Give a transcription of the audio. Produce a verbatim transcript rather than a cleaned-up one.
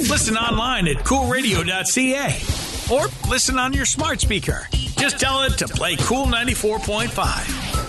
Listen online at cool radio dot c a or listen on your smart speaker. Just tell it to play Cool ninety-four point five.